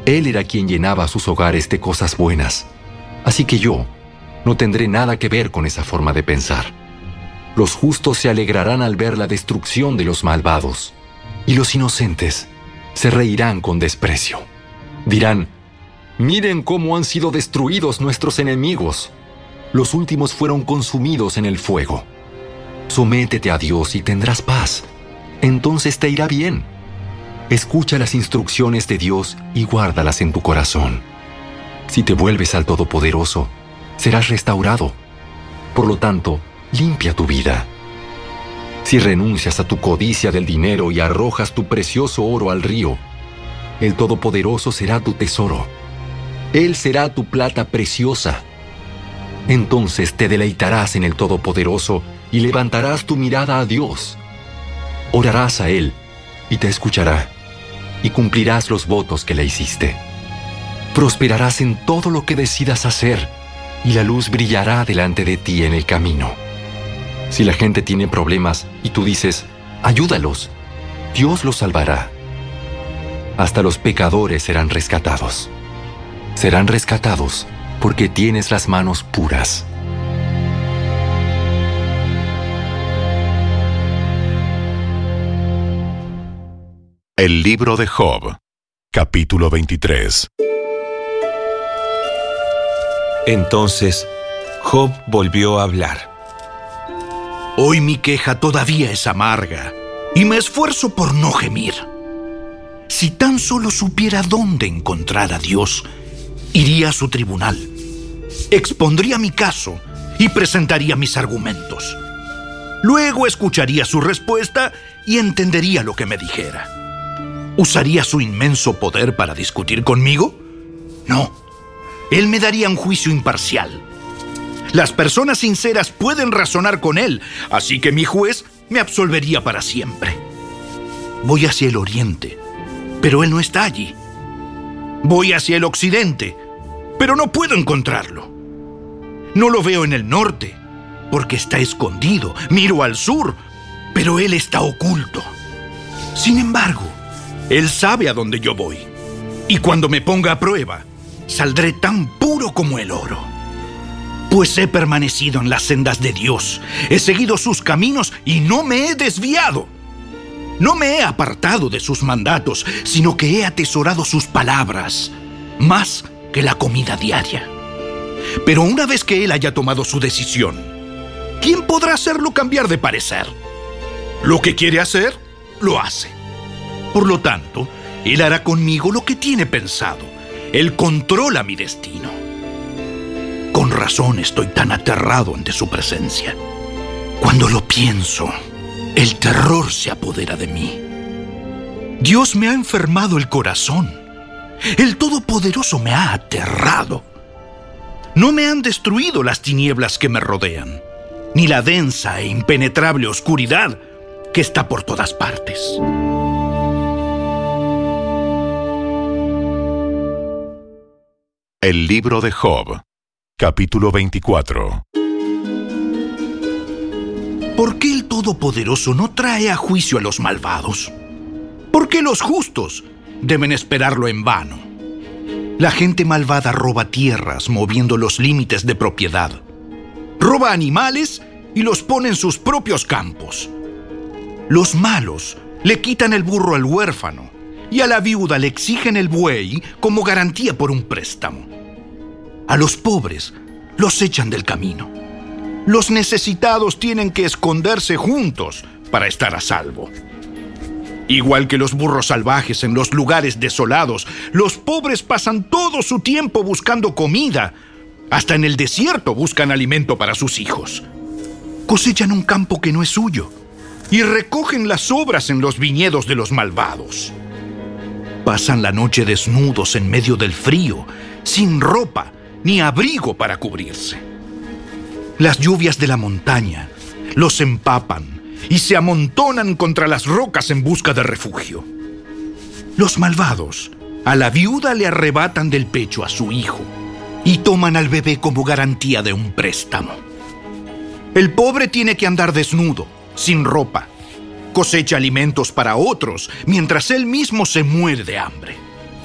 Él era quien llenaba sus hogares de cosas buenas. Así que yo no tendré nada que ver con esa forma de pensar. Los justos se alegrarán al ver la destrucción de los malvados, y los inocentes se reirán con desprecio. Dirán: miren cómo han sido destruidos nuestros enemigos. Los últimos fueron consumidos en el fuego. Sométete a Dios y tendrás paz. Entonces te irá bien. Escucha las instrucciones de Dios y guárdalas en tu corazón. Si te vuelves al Todopoderoso, serás restaurado. Por lo tanto, limpia tu vida. Si renuncias a tu codicia del dinero y arrojas tu precioso oro al río, el Todopoderoso será tu tesoro. Él será tu plata preciosa. Entonces te deleitarás en el Todopoderoso y levantarás tu mirada a Dios. Orarás a Él y te escuchará, y cumplirás los votos que le hiciste. Prosperarás en todo lo que decidas hacer, y la luz brillará delante de ti en el camino. Si la gente tiene problemas y tú dices: ayúdalos, Dios los salvará. Hasta los pecadores serán rescatados. Serán rescatados porque tienes las manos puras. El libro de Job, capítulo 23. Entonces, Job volvió a hablar. Hoy mi queja todavía es amarga, y me esfuerzo por no gemir. Si tan solo supiera dónde encontrar a Dios, iría a su tribunal, expondría mi caso y presentaría mis argumentos. Luego escucharía su respuesta y entendería lo que me dijera. ¿Usaría su inmenso poder para discutir conmigo? No. Él me daría un juicio imparcial. Las personas sinceras pueden razonar con él, así que mi juez me absolvería para siempre. Voy hacia el oriente, pero él no está allí. Voy hacia el occidente, pero no puedo encontrarlo. No lo veo en el norte, porque está escondido. Miro al sur, pero él está oculto. Sin embargo, él sabe a dónde yo voy, y cuando me ponga a prueba, saldré tan puro como el oro. Pues he permanecido en las sendas de Dios, he seguido sus caminos y no me he desviado. No me he apartado de sus mandatos, sino que he atesorado sus palabras, más que la comida diaria. Pero una vez que él haya tomado su decisión, ¿quién podrá hacerlo cambiar de parecer? Lo que quiere hacer, lo hace. Por lo tanto, él hará conmigo lo que tiene pensado. Él controla mi destino. Con razón estoy tan aterrado ante su presencia. Cuando lo pienso, el terror se apodera de mí. Dios me ha enfermado el corazón. El Todopoderoso me ha aterrado. No me han destruido las tinieblas que me rodean, ni la densa e impenetrable oscuridad que está por todas partes. El libro de Job, capítulo 24. ¿Por qué el Todopoderoso no trae a juicio a los malvados? ¿Por qué los justos deben esperarlo en vano? La gente malvada roba tierras moviendo los límites de propiedad. Roba animales y los pone en sus propios campos. Los malos le quitan el burro al huérfano y a la viuda le exigen el buey como garantía por un préstamo. A los pobres los echan del camino. Los necesitados tienen que esconderse juntos para estar a salvo. Igual que los burros salvajes en los lugares desolados, los pobres pasan todo su tiempo buscando comida. Hasta en el desierto buscan alimento para sus hijos. Cosechan un campo que no es suyo y recogen las sobras en los viñedos de los malvados. Pasan la noche desnudos en medio del frío, sin ropa ni abrigo para cubrirse. Las lluvias de la montaña los empapan y se amontonan contra las rocas en busca de refugio. Los malvados a la viuda le arrebatan del pecho a su hijo y toman al bebé como garantía de un préstamo. El pobre tiene que andar desnudo, sin ropa. Cosecha alimentos para otros mientras él mismo se muere de hambre.